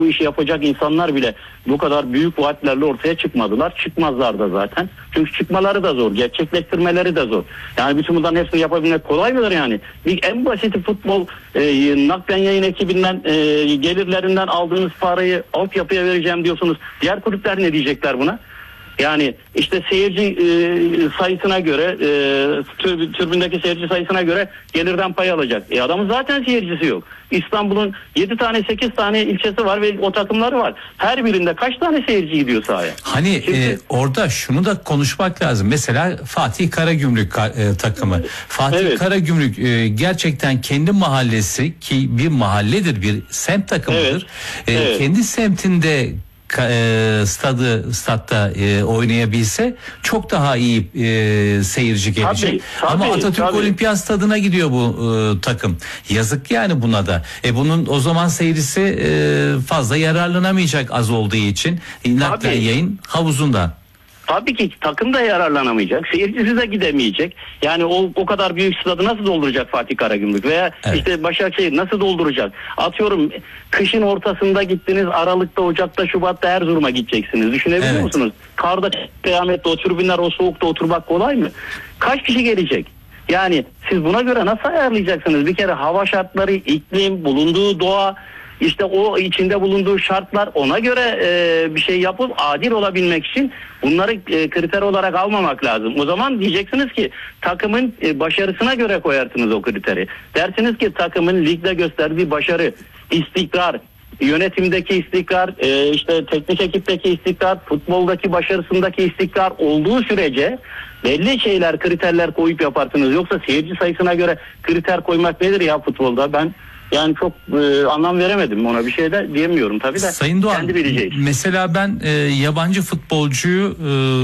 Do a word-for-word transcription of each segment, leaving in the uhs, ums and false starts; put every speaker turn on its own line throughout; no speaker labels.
bu işi yapacak insanlar bile bu kadar büyük vaatlerle ortaya çıkmadılar. Çıkmazlar da zaten. Çünkü çıkmaları da zor. Gerçekleştirmeleri de zor. Yani bütün bunların hepsini yapabilmek kolay mıdır yani? Bir en basiti futbol e, naklen yayın ekibinden e, gelirlerinden aldığınız parayı altyapıya vereceğim diyorsunuz. Diğer kulüpler ne diyecekler buna? Yani işte seyirci e, sayısına göre e, tür, türbündeki seyirci sayısına göre gelirden pay alacak. E adamın zaten seyircisi yok. İstanbul'un yedi tane sekiz tane ilçesi var ve o takımları var. Her birinde kaç tane seyirci gidiyor sahaya?
Hani
Şimdi,
e, orada şunu da konuşmak lazım. Mesela Fatih Karagümrük e, takımı. Fatih
evet.
Karagümrük e, gerçekten kendi mahallesi, ki bir mahalledir, bir semt takımıdır.
Evet.
E,
Evet.
Kendi semtinde e, stadı statta e, oynayabilse çok daha iyi e, seyirci gelecek.
Tabii, tabii,
Ama Atatürk
tabii.
Olimpiyat Stadı'na gidiyor bu e, takım. Yazık yani buna da. E bunun o zaman seyircisi e, fazla yararlanamayacak az olduğu için. Naklen yayın havuzunda.
Tabii ki takım da yararlanamayacak. Seyircisi de gidemeyecek. Yani o o kadar büyük stadı nasıl dolduracak Fatih Karagümrük? Veya evet. işte Başakşehir nasıl dolduracak? Atıyorum kışın ortasında gittiniz, Aralık'ta, Ocak'ta, Şubat'ta Erzurum'a gideceksiniz. Düşünebiliyor evet. musunuz? Karda, kıyamette o tribünler o soğukta oturmak kolay mı? Kaç kişi gelecek? Yani siz buna göre nasıl ayarlayacaksınız? Bir kere hava şartları, iklim, bulunduğu doğa, İşte o içinde bulunduğu şartlar, ona göre e, bir şey yapıp adil olabilmek için bunları e, kriter olarak almamak lazım. O zaman diyeceksiniz ki takımın e, başarısına göre koyarsınız o kriteri. Dersiniz ki takımın ligde gösterdiği başarı, istikrar, yönetimdeki istikrar, e, işte teknik ekipteki istikrar, futboldaki başarısındaki istikrar olduğu sürece belli şeyler, kriterler koyup yaparsınız. Yoksa seyirci sayısına göre kriter koymak nedir ya futbolda? Ben Yani çok e, anlam veremedim ona, bir şey de diyemiyorum tabii de.
Sayın Doğan,
kendi bileceğiz.
Mesela ben e, yabancı futbolcuyu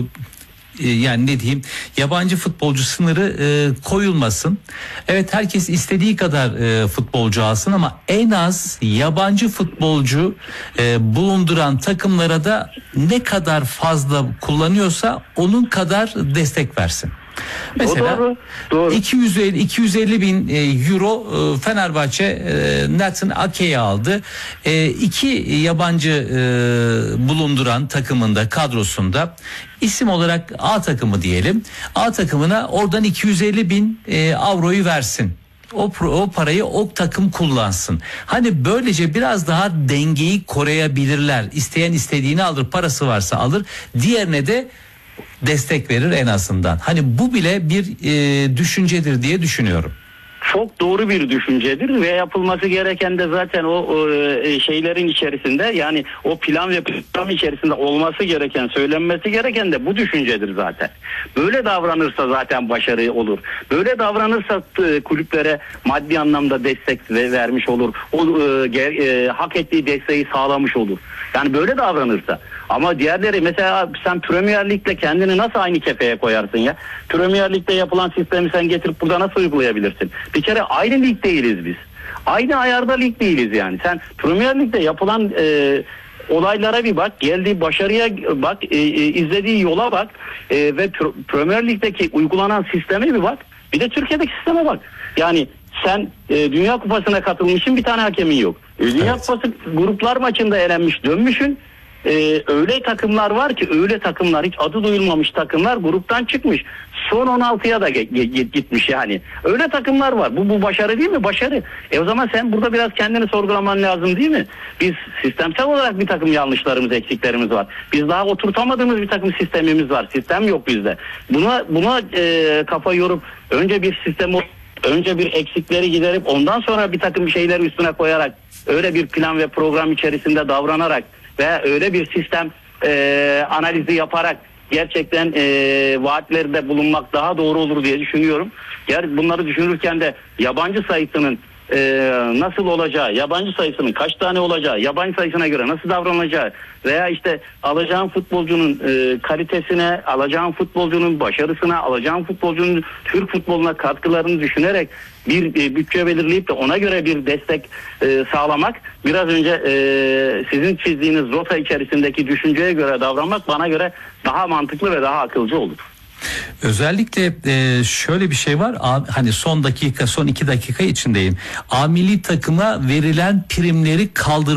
e, e, yani ne diyeyim, yabancı futbolcu sınırı e, koyulmasın. Evet, herkes istediği kadar e, futbolcu alsın ama en az yabancı futbolcu e, bulunduran takımlara da ne kadar fazla kullanıyorsa onun kadar destek versin. Mesela
doğru, doğru.
iki yüz elli iki yüz elli bin euro Fenerbahçe e, Nathan Ake'yi aldı. E, iki yabancı e, bulunduran takımında, kadrosunda isim olarak A takımı diyelim. A takımına oradan iki yüz elli bin e, avroyu versin. O, o parayı o takım kullansın. Hani böylece biraz daha dengeyi koruyabilirler. İsteyen istediğini alır, parası varsa alır. Diğerine de destek verir en azından. Hani bu bile bir e, düşüncedir diye düşünüyorum.
Çok doğru bir düşüncedir ve yapılması gereken de zaten o, o e, şeylerin içerisinde, yani o plan ve program içerisinde olması gereken, söylenmesi gereken de bu düşüncedir zaten. Böyle davranırsa zaten başarı olur. Böyle davranırsa e, kulüplere maddi anlamda destek ve vermiş olur. O e, e, hak ettiği desteği sağlamış olur. Yani böyle davranırsa. Ama diğerleri, mesela sen Premier Lig'de kendini nasıl aynı kefeye koyarsın ya? Premier Lig'de yapılan sistemi sen getirip burada nasıl uygulayabilirsin? Bir kere aynı lig değiliz biz. Aynı ayarda lig değiliz yani. Sen Premier Lig'de yapılan e, olaylara bir bak, geldiği başarıya bak, e, e, izlediği yola bak e, ve Premier Lig'deki uygulanan sisteme bir bak. Bir de Türkiye'deki sisteme bak. Yani sen e, Dünya Kupası'na katılmışsın, bir tane hakemin yok. E, Dünya evet. Kupası gruplar maçında elenmiş, dönmüşsün. Ee, öyle takımlar var ki, öyle takımlar, hiç adı duyulmamış takımlar gruptan çıkmış. Son on altıya da gitmiş yani. Öyle takımlar var. Bu bu başarı değil mi? Başarı. E o zaman sen burada biraz kendini sorgulaman lazım değil mi? Biz sistemsel olarak bir takım yanlışlarımız, eksiklerimiz var. Biz daha oturtamadığımız bir takım sistemimiz var. Sistem yok bizde. Buna buna e, kafa yorup önce bir sistem, önce bir eksikleri giderip ondan sonra bir takım şeyleri üstüne koyarak, öyle bir plan ve program içerisinde davranarak ve öyle bir sistem e, analizi yaparak gerçekten e, vaatlerde bulunmak daha doğru olur diye düşünüyorum. Yani bunları düşünürken de yabancı sayısının e, nasıl olacağı, yabancı sayısının kaç tane olacağı, yabancı sayısına göre nasıl davranacağı veya işte alacağın futbolcunun e, kalitesine, alacağın futbolcunun başarısına, alacağın futbolcunun Türk futboluna katkılarını düşünerek bir e, bütçe belirleyip de ona göre bir destek e, sağlamak, biraz önce e, sizin çizdiğiniz rota içerisindeki düşünceye göre davranmak bana göre daha mantıklı ve daha akılcı olur.
Özellikle e, şöyle bir şey var, A, hani son dakika, son iki dakika içindeyim. A milli takıma verilen primleri kaldırmak.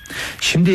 Şimdi